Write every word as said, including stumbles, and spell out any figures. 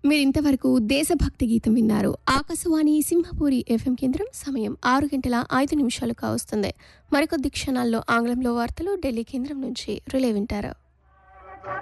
మీరు ఇంతవరకు దేశభక్తి గీతం విన్నారు. ఆకాశవాణి సింహపూరి ఎఫ్ఎం కేంద్రం. సమయం ఆరు గంటల ఐదు నిమిషాలు కావస్తుంది. మరికొద్ది క్షణాల్లో ఆంగ్లంలో వార్తలు ఢిల్లీ కేంద్రం నుంచి రిలే వింటారు.